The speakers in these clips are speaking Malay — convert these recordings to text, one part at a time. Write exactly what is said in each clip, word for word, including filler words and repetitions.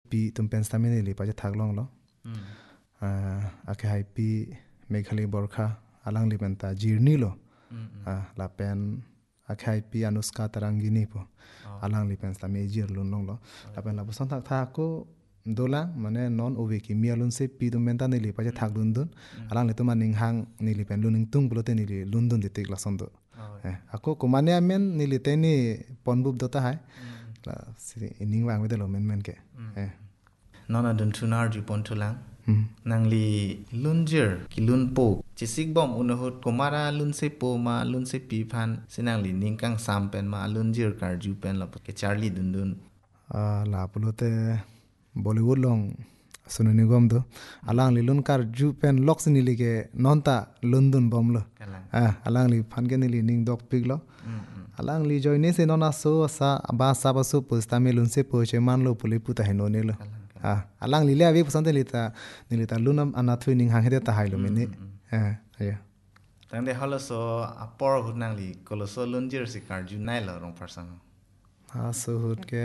pi tumpen stamini li pa je thak long lo ake hai pi meghali borkha alang li penta jirni lo la pen ake hai pi anuska tarangini po alang li pen stami jir lun long lo la pen la puson thak thak ko dola mane non owe ki mi alun se pi tumpen ta ni li pa je thak dun dun alang li tuma ning hang ni li pen luning tung blote ni li lun dun ditik la sondo ako kumane amen ni li te ni ponbub dota hai la si ining wang wedelo men men ke eh nona dun tunar ju pon tulang nangli lunjer ki lun po chisik bom unahut komara lun se po ma lun se pi phan sinangli ningkang sam pen ma lunjer kar ju pen la ke charlie dun dun a la pulote bollywood long sunani gom do alang li lun kar ju pen loks ni li ke nonta lundun bom lo a alang li phan ke ni li ning dok pig lo alang li joine se nona so sa ba sa ba so postame lun se po che man lo puli puta he no ne lo a alang li le avi pasante li ta ni li ta lunam anathu ning hang he ta hai lo meni eh ya tangde halo so apor hunang li koloso lunjer si kar ju nai lo rong person ha so hut ke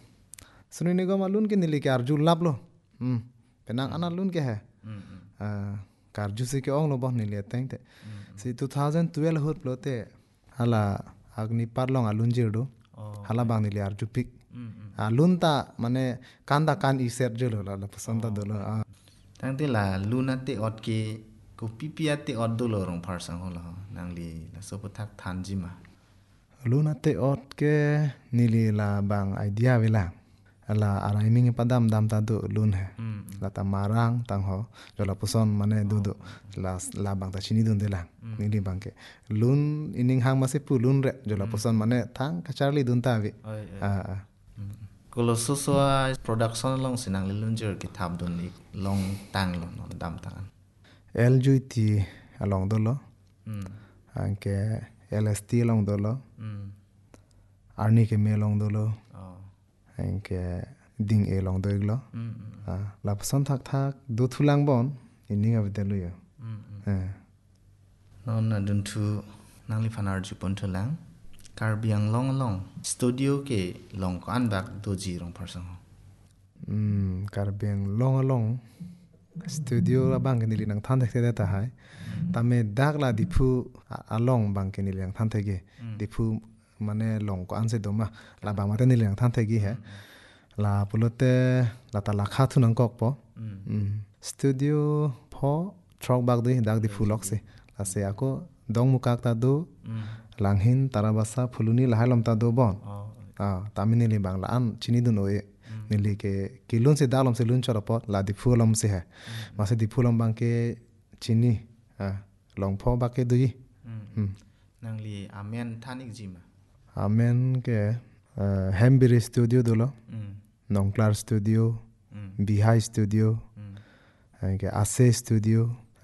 sunani gom alun ke ni li ke arju lap lo hm penang ana lun ke hai a kar ju se ke ong lo bon ni li teng te si twenty twelve hut plote hala agni parlong alun jirdo hala bang ni li arju pik alun ta mane kanda kan iser jelo la la pasanta dolo a tangte la lunate ot ke ko pipiate ot dolo rong person ho la nangli la so thak thanji ma lunate ot ke ni li la bang idea vela ala araiming padam dam ta do lun hai la ta marang tang ho jola puson mane du do la la bang ta chini dun de la ni li bang ke lun ining hang ma se pu lun re jola puson mane thang ka charli dun ta vi a a koloso so production long sinang lunjer ki thap dun ik long tang lo no dam tang lgt along do lo anke lst along do lo arni ke me along do lo anke ding e long do iglo a la puson thak thak do thulang bon ining av delu yo eh non na dun thu nangli phanar ju pon thulang karbiang long long studio ke long kan bak doji rong person um karbiang long long studio abang ke ni nang than thek te ta hai tame dak la dipu along bang ke ni lang than thege dipu mane long ko an se doma la bang mate ni lang than thegi hai la pulote la ta la kha thu nang kok po um studio pho trok bak de dak dipu lok se la se ako dong mukak ta do langhin tarabasa phuluni lahalom ta do bon a tamini li bang la an chini dun oe nili ke kilun se dalom se lun chora pot la di phulom se hai ma se di phulom bang ke chini a long pho ba ke dui hm nangli amen thanik jima amen ke hembiri studio do lo nongklar studio bihai studio ke ase studio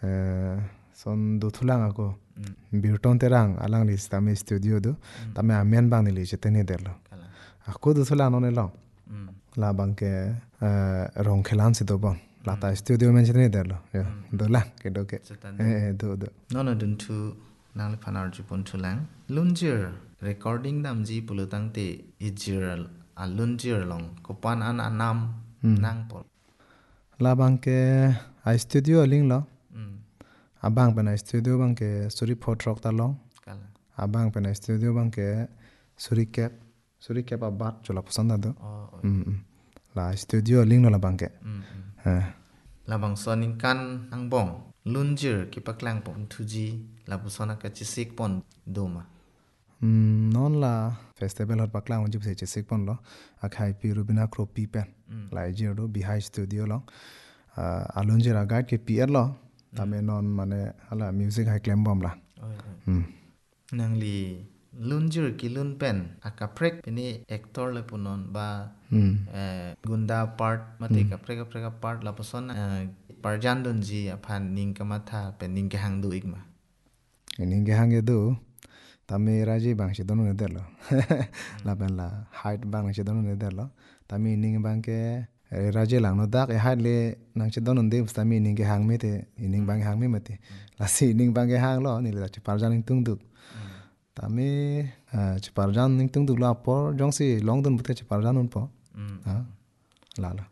son do thulang ako birton terang alang li stame studio do tame amen bang ni li chetene derlo ako do thula no ne lo la bang ke rong khelan se do bon la ta studio men chetene derlo yo do la ke do ke eh do do no no dun thu nang phanar ju pon thulang lunjer recording dam ji pulutang te ijral a lunjer long kopan an anam nang pol la bang ke a studio ling lo abang pena studio bang ke suri photrok ta long abang pena studio bang ke suri cap suri cap abat chola pasanda do mm la studio ling no la bang ke ha la bang soning kan ang bong lunjer ki paklang pon thuji la busona ka chisik pon doma mm non la festival hot paklang jib se chisik pon lo akhai pi rubina kro pi pen la jir do bihai studio lo alunjer agad ke pi lo tame non mane ala music hai claim bom la hm nangli lunjer ki lun pen akaprek pini actor le punon ba eh gunda part mate ka prek prek part la person parjan dun ji aphan ning kamatha pen ning ke hang du igma ning ke hang do tame raji bang che dono ne derlo la ben la height bang che dono ne derlo tame ning bang ke raje lang no dak e hat le nang che donon de stami ning ke hang me te ning bang hang me mate la si ning bang ke hang lo ni la che parjan ning tung duk tame che parjan ning tung duk la por jong si long dun bute che parjan un po ha la la